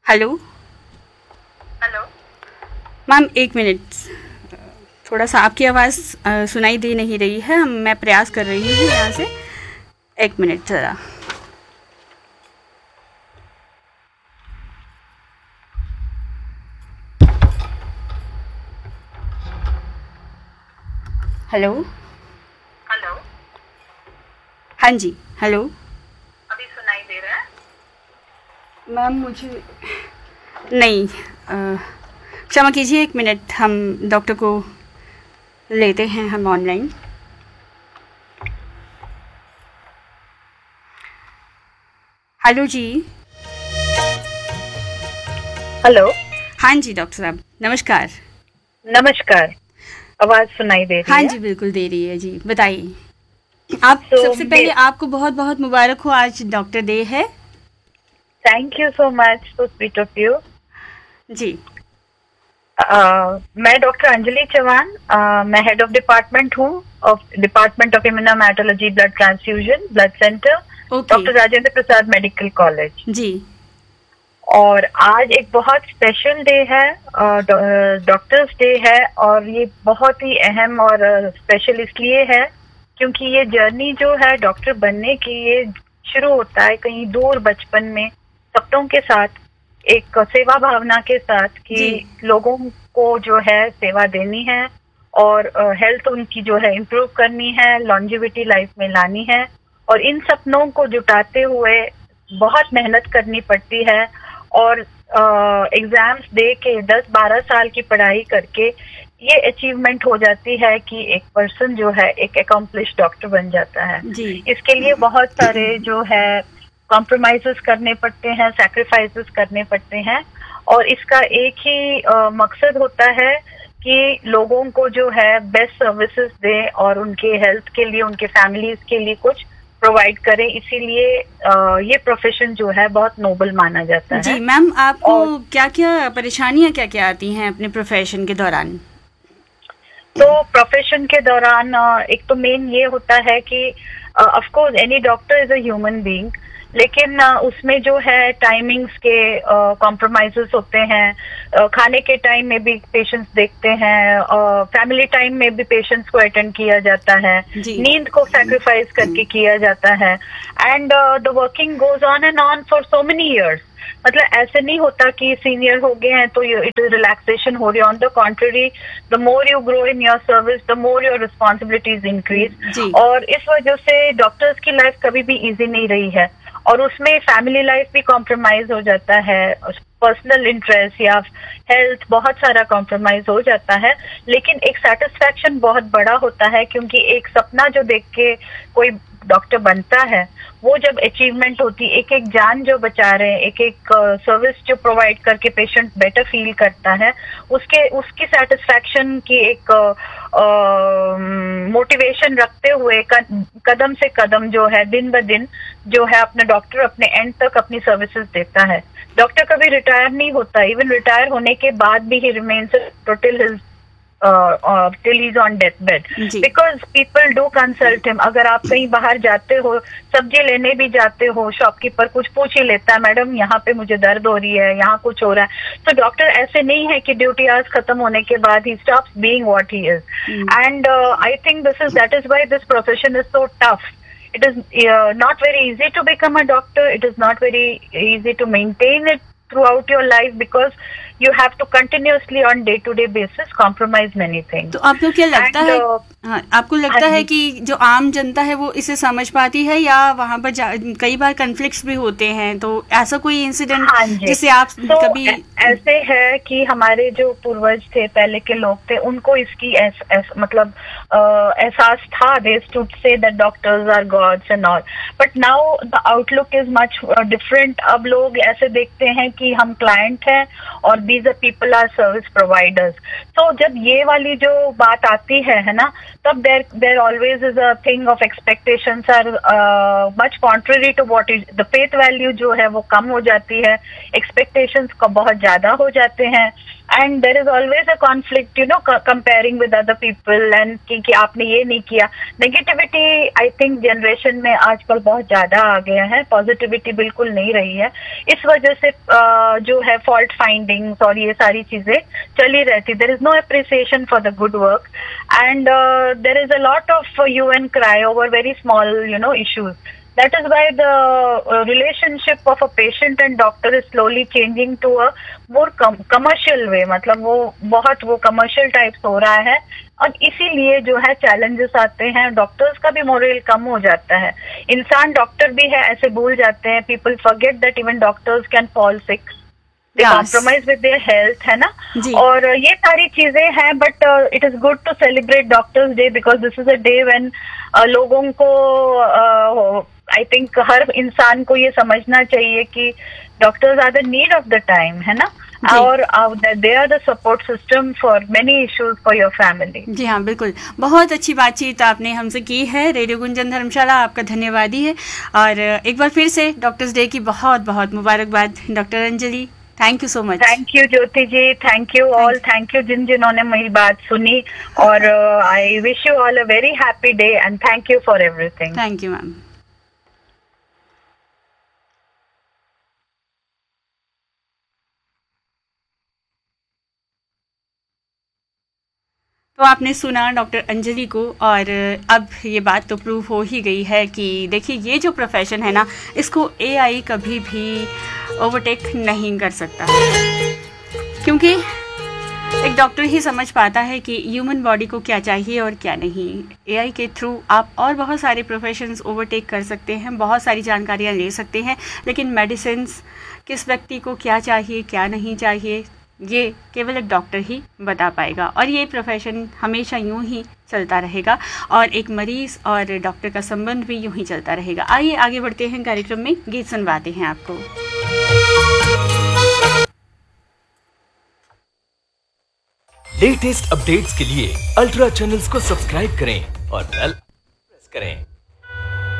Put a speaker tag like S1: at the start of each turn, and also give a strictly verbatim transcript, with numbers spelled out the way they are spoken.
S1: Hello.
S2: Hello
S1: ma'am एक minute, थोड़ा सा आपकी आवाज़ अ, सुनाई दे नहीं रही है। हम मैं प्रयास कर रही हूँ यहाँ से। एक मिनट ज़रा। हेलो।
S2: हेलो।
S1: हाँ जी, हेलो।
S2: अभी सुनाई दे रहा है?
S1: मैम मुझे नहीं, अ, क्षमा कीजिए, एक मिनट, हम डॉक्टर को लेते हैं हम ऑनलाइन। हेलो जी।
S2: हेलो।
S1: हाँ जी डॉक्टर साहब, नमस्कार।
S2: नमस्कार। आवाज सुनाई दे रही
S1: हाँ
S2: है?
S1: जी, बिल्कुल दे रही है जी, बताइए। आप
S2: तो
S1: सबसे पहले आपको बहुत बहुत मुबारक हो, आज डॉक्टर डे है।
S2: Thank you so much, so sweet of you.
S1: जी।
S2: मैं डॉक्टर अंजलि चौहान, uh, मैं हेड ऑफ डिपार्टमेंट हूँ of department of इम्यूनोमेटोलॉजी blood transfusion blood centre,
S1: okay.
S2: Doctor Rajendra Prasad medical college.
S1: जी।
S2: और आज एक बहुत स्पेशल डे है, डॉक्टर्स डे है, और ये बहुत ही अहम और स्पेशल इसलिए है क्योंकि ये जर्नी जो है डॉक्टर बनने की, ये शुरू होता है कहीं दूर बचपन में सपनों के साथ, एक सेवा भावना के साथ कि लोगों को जो है सेवा देनी है और हेल्थ उनकी जो है इम्प्रूव करनी है, लॉन्जिविटी लाइफ में लानी है। और इन सपनों को जुटाते हुए बहुत मेहनत करनी पड़ती है और एग्जाम्स दे के दस बारह साल की पढ़ाई करके ये अचीवमेंट हो जाती है कि एक पर्सन जो है एक अकम्प्लिश डॉक्टर बन जाता है।
S1: जी।
S2: इसके लिए बहुत सारे जो है कॉम्प्रोमाइजेस करने पड़ते हैं, सैक्रिफाइसेस करने पड़ते हैं, और इसका एक ही uh, मकसद होता है कि लोगों को जो है बेस्ट सर्विसेज दे और उनके हेल्थ के लिए, उनके फैमिलीज के लिए कुछ प्रोवाइड करें। इसीलिए ये प्रोफेशन जो है बहुत नोबल माना जाता है।
S1: जी मैम, आपको
S2: और
S1: क्या क्या परेशानियां क्या क्या आती हैं अपने प्रोफेशन के दौरान?
S2: तो प्रोफेशन के दौरान एक तो मेन ये होता है कि of course any doctor is a human being, लेकिन उसमें जो है टाइमिंग्स के कॉम्प्रोमाइजेस होते हैं। uh, खाने के टाइम में भी पेशेंट्स देखते हैं, फैमिली uh, टाइम में भी पेशेंट्स को अटेंड किया जाता है, नींद को सैक्रिफाइस करके किया जाता है, and the working goes on and on for so many years. मतलब ऐसे नहीं होता कि सीनियर हो गए हैं तो इट इज रिलैक्सेशन हो रही है। On the contrary, the more you grow in your service the more your responsibilities increase. और इस वजह से डॉक्टर्स की लाइफ कभी भी इजी नहीं रही है, और उसमें फैमिली लाइफ भी कॉम्प्रोमाइज हो जाता है, पर्सनल इंटरेस्ट या हेल्थ, बहुत सारा कॉम्प्रोमाइज हो जाता है। लेकिन एक सेटिस्फैक्शन बहुत बड़ा होता है क्योंकि एक सपना जो देख के कोई डॉक्टर बनता है, वो जब अचीवमेंट होती, एक एक जान जो बचा रहे हैं, एक एक सर्विस uh, जो प्रोवाइड करके पेशेंट बेटर फील करता है, उसके उसकी सेटिस्फैक्शन की एक मोटिवेशन uh, uh, रखते हुए कदम से कदम जो है दिन ब दिन जो है अपना डॉक्टर अपने एंड तक अपनी सर्विसेज देता है। डॉक्टर कभी रिटायर नहीं होता, इवन रिटायर होने के बाद भी ही remains till his till is on death bed, because people do consult him. अगर आप कहीं बाहर जाते हो, सब्जी लेने भी जाते हो, शॉपकीपर कुछ पूछ ही लेता है, मैडम यहाँ पे मुझे दर्द हो रही है, यहाँ कुछ हो रहा है। तो डॉक्टर ऐसे नहीं है कि ड्यूटी आवर्स खत्म होने के बाद ही stops being what he is. And I think this is that is why this profession is so tough. It is uh, not very easy to become a doctor. It is not very easy to maintain it throughout your life because you have to continuously on day to day basis compromise many things.
S1: तो आपको क्या लगता
S2: And,
S1: है
S2: uh,
S1: हाँ, आपको लगता है कि जो आम जनता है वो इसे समझ पाती है या वहाँ पर कई बार कन्फ्लिक्ट्स भी होते हैं? तो ऐसा कोई इंसिडेंट
S2: हाँ
S1: जिससे आप
S2: so,
S1: कभी
S2: ऐसे है कि हमारे जो पूर्वज थे, पहले के लोग थे, उनको इसकी एस, एस, मतलब एहसास था, they stood say that doctors are gods and all, but now the outlook is much different. अब लोग ऐसे देखते हैं कि हम क्लाइंट हैं और these are people are service providers. तो जब ये वाली जो बात आती है है ना, तब देर देर always is a thing of expectations are much contrary to what is the faith value, जो है वो कम हो जाती है, एक्सपेक्टेशंस का बहुत ज्यादा हो जाते हैं। And there is always a conflict, you know, comparing with other people and कि, कि आपने ये नहीं किया. नेगेटिविटी आई थिंक जनरेशन में आजकल बहुत ज्यादा आ गया है, पॉजिटिविटी बिल्कुल नहीं रही है. इस वजह से uh, जो है फॉल्ट फाइंडिंग्स और ये सारी चीजें चली रहती. There is no appreciation for the good work and there is a lot of you N cry over very small, you know, issues. That is why the uh, relationship of a patient and doctor is slowly changing to a more com- commercial way. मतलब वो बहुत वो commercial types हो रहा है और इसीलिए जो है challenges आते हैं. डॉक्टर्स का भी मोरल कम हो जाता है. इंसान डॉक्टर भी है ऐसे भूल जाते हैं. People forget that even doctors can fall sick. They
S1: Yes.
S2: compromise with their health, है ना.
S1: जी.
S2: और ये सारी चीजें हैं, but it is good to celebrate doctors day because this is a day when लोगों को आई uh, थिंक हर इंसान को ये समझना चाहिए कि doctors are the need of the time, है ना. और they are the support system for many issues for your family.
S1: जी हाँ, बिल्कुल. बहुत अच्छी बातचीत आपने हमसे की है. रेडियो गुंजन धर्मशाला आपका धन्यवादी है. और एक बार फिर से डॉक्टर्स डे की बहुत बहुत मुबारकबाद doctor Anjali. Thank you so much.
S2: Thank you Jyoti ji. Thank you all. Thank you जिन जिन्होंने मेरी बात सुनी. और I wish you all a very happy day and thank you for everything.
S1: Thank you ma'am. तो आपने सुना डॉक्टर अंजलि को. और अब ये बात तो प्रूव हो ही गई है कि देखिए ये जो प्रोफेशन है ना, इसको एआई कभी भी ओवरटेक नहीं कर सकता, क्योंकि एक डॉक्टर ही समझ पाता है कि ह्यूमन बॉडी को क्या चाहिए और क्या नहीं. एआई के थ्रू आप और बहुत सारे प्रोफेशंस ओवरटेक कर सकते हैं, बहुत सारी जानकारियाँ ले सकते हैं, लेकिन मेडिसिन्स किस व्यक्ति को क्या चाहिए क्या नहीं चाहिए ये केवल एक डॉक्टर ही बता पाएगा. और ये प्रोफेशन हमेशा यूं ही चलता रहेगा और एक मरीज़ और डॉक्टर का संबंध भी यूं ही चलता रहेगा. आइए आगे बढ़ते हैं कार्यक्रम में. गीत सुनवाते हैं आपको.
S3: लेटेस्ट अपडेट्स के लिए अल्ट्रा चैनल्स को सब्सक्राइब करें और बेल प्रेस करें.